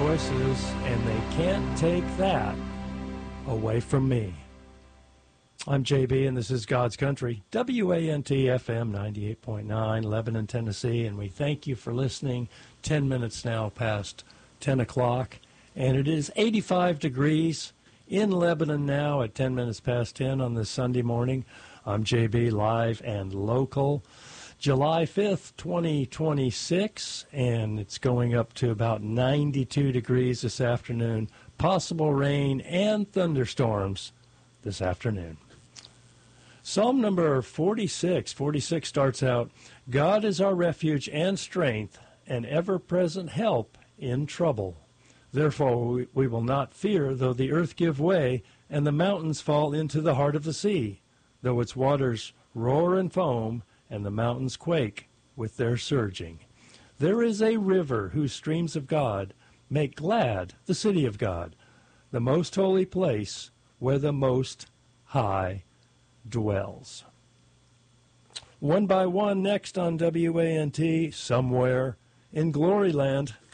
voices, and they can't take that away from me. I'm JB, and this is God's Country, WANT FM 98.9, Lebanon, Tennessee, and we thank you for listening. 10 minutes now past 10 o'clock, and it is 85 degrees in Lebanon now at 10 minutes past 10 on this Sunday morning. I'm JB, live and local. July 5th, 2026, and it's going up to about 92 degrees this afternoon. Possible rain and thunderstorms this afternoon. Psalm number 46. 46 starts out, God is our refuge and strength, an ever-present help in trouble. Therefore we will not fear, though the earth give way, and the mountains fall into the heart of the sea, though its waters roar and foam, and the mountains quake with their surging. There is a river whose streams of God make glad the city of God, the most holy place where the Most High dwells. One by one next on WANT, somewhere in Gloryland.